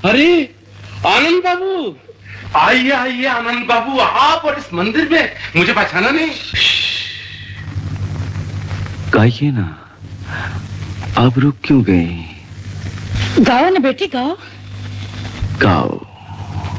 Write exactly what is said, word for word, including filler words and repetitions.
अरे आनंद बाबू, आइए आइए आनंद बाबू, आप और इस मंदिर में मुझे पहचाना नहीं? गाइए ना, आप रुक क्यों गए? गाओ ना बेटी, गाओ गाओ।